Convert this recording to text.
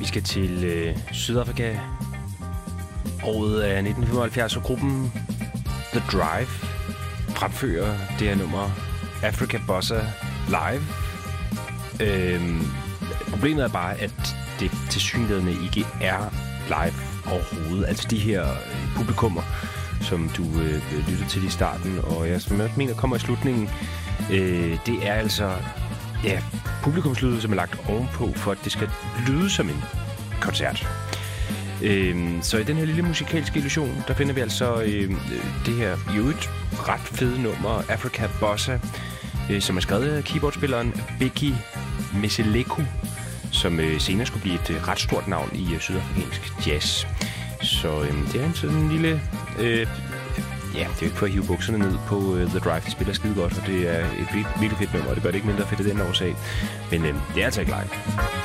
Vi skal til Sydafrika. Året er 1975, og gruppen The Drive fremfører det her nummer Africa Bossa live. Problemet er bare, at det tilsyneladende ikke er live overhovedet. Altså de her publikummer, som du lyttede til i starten, og jeg mener kommer i slutningen, det er altså publikumslyde, som er lagt ovenpå, for at det skal lyde som en koncert. Så i den her lille musikalske illusion, der finder vi altså det her jo et ret fede nummer, Africa Bossa, som er skrevet af keyboardspilleren Bheki Mseleku, som senere skulle blive et ret stort navn i sydafrikansk jazz. Så det er en sådan lille... det er jo ikke for at hive bukserne ned på The Drive. De spiller skide godt, og det er et virkelig fedt nummer, og det gør det ikke mindre fedt af den årsag. Men det er altså ikke live.